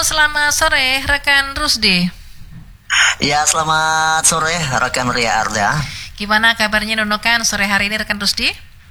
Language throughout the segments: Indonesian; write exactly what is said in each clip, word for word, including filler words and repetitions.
selamat sore rekan Rusdi. Ya, selamat sore rekan Ria Arda. Gimana kabarnya Nunukan sore hari ini rekan Rusdi?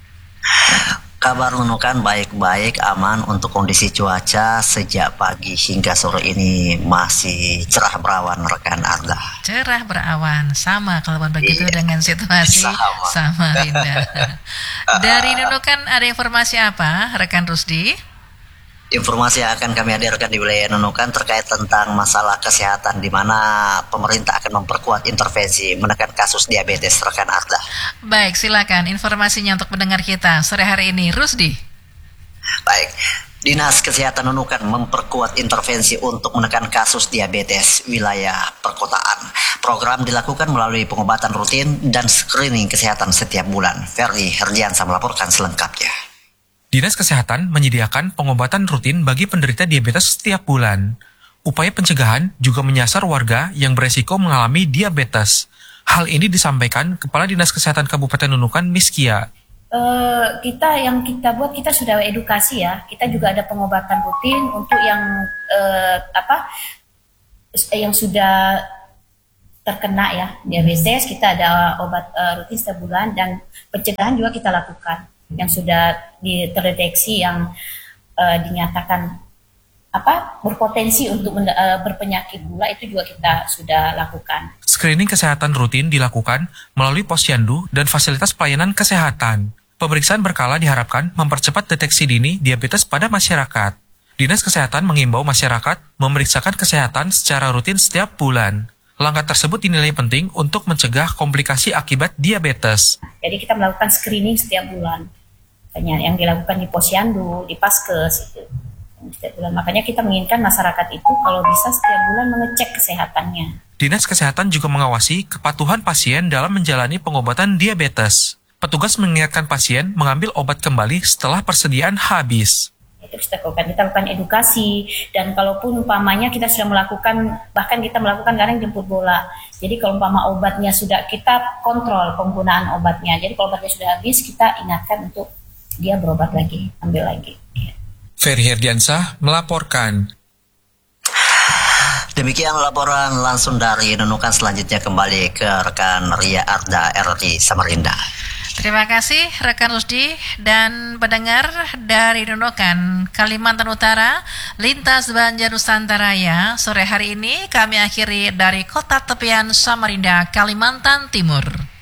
Kabar Nunukan baik-baik, aman untuk kondisi cuaca sejak pagi hingga sore ini masih cerah berawan rekan Arda. Cerah berawan, sama kalau begitu iya, dengan situasi sama, sama Rinda. Dari Nunukan ada informasi apa rekan Rusdi? Informasi yang akan kami hadirkan di wilayah Nunukan terkait tentang masalah kesehatan di mana pemerintah akan memperkuat intervensi menekan kasus diabetes rekan Arda. Baik, silakan informasinya untuk mendengar kita sore hari ini, Rusdi. Baik, Dinas Kesehatan Nunukan memperkuat intervensi untuk menekan kasus diabetes wilayah perkotaan. Program dilakukan melalui pengobatan rutin dan screening kesehatan setiap bulan. Ferdi Herdiansa melaporkan selengkapnya. Dinas Kesehatan menyediakan pengobatan rutin bagi penderita diabetes setiap bulan. Upaya pencegahan juga menyasar warga yang beresiko mengalami diabetes. Hal ini disampaikan Kepala Dinas Kesehatan Kabupaten Nunukan, Miskia. Uh, kita yang kita buat, kita sudah edukasi ya. Kita juga ada pengobatan rutin untuk yang uh, apa yang sudah terkena ya diabetes. Kita ada obat uh, rutin setiap bulan dan pencegahan juga kita lakukan. Yang sudah terdeteksi yang uh, dinyatakan apa berpotensi untuk uh, berpenyakit gula itu juga kita sudah lakukan. Screening kesehatan rutin dilakukan melalui posyandu dan fasilitas pelayanan kesehatan. Pemeriksaan berkala diharapkan mempercepat deteksi dini diabetes pada masyarakat. Dinas Kesehatan mengimbau masyarakat memeriksakan kesehatan secara rutin setiap bulan. Langkah tersebut dinilai penting untuk mencegah komplikasi akibat diabetes. Jadi kita melakukan screening setiap bulan. Yang dilakukan di posyandu, di paskes itu. Setiap bulan. Makanya kita menginginkan masyarakat itu kalau bisa setiap bulan mengecek kesehatannya. Dinas Kesehatan juga mengawasi kepatuhan pasien dalam menjalani pengobatan diabetes. Petugas mengingatkan pasien mengambil obat kembali setelah persediaan habis. Itu kita lakukan, kita lakukan edukasi, dan kalaupun umpamanya kita sudah melakukan, bahkan kita melakukan kadang jemput bola. Jadi kalau umpama obatnya sudah, kita kontrol penggunaan obatnya. Jadi kalau obatnya sudah habis, kita ingatkan untuk dia berobat lagi, ambil lagi. Ferdi Herdiansa melaporkan. Demikian laporan langsung dari Nunukan. Selanjutnya kembali ke rekan Ria Arda R I Samarinda. Terima kasih rekan Rusdi dan pendengar dari Nunukan, Kalimantan Utara, lintas Banjar Nusantara ya. Sore hari ini kami akhiri dari kota tepian Samarinda, Kalimantan Timur.